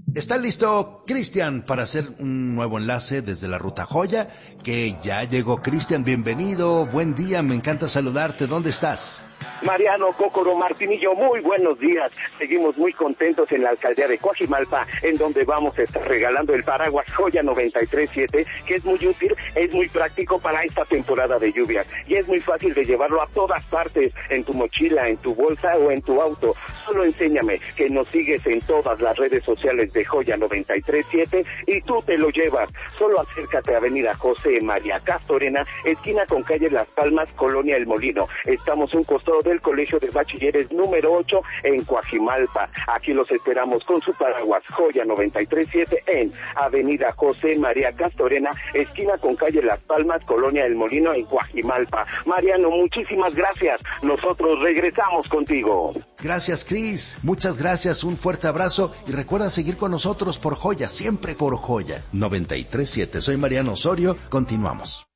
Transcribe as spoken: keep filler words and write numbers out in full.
¿Está listo Cristian para hacer un nuevo enlace desde la Ruta Joya? Que ya llegó Cristian, bienvenido, buen día, me encanta saludarte, ¿dónde estás? Mariano, Cócoro, Martinillo, muy buenos días. Seguimos muy contentos en la alcaldía de Coajimalpa, en donde vamos a estar regalando el paraguas Joya noventa y tres siete, que es muy útil, es muy práctico para esta temporada de lluvias y es muy fácil de llevarlo a todas partes, en tu mochila, en tu bolsa o en tu auto. Solo enséñame que nos sigues en todas las redes sociales de Joya noventa y tres siete y tú te lo llevas. Solo acércate a Avenida José María Castorena, esquina con calle Las Palmas, Colonia El Molino. Estamos un costado del Colegio de Bachilleres número ocho en Coajimalpa. Aquí los esperamos con su paraguas Joya noventa y tres siete en Avenida José María Castorena, esquina con calle Las Palmas, Colonia El Molino en Coajimalpa. Mariano, muchísimas gracias. Nosotros regresamos contigo. Gracias, Cris. Muchas gracias. Un fuerte abrazo y recuerda seguir con nosotros por Joya, siempre por Joya noventa y tres siete. Soy Mariano Osorio. Continuamos.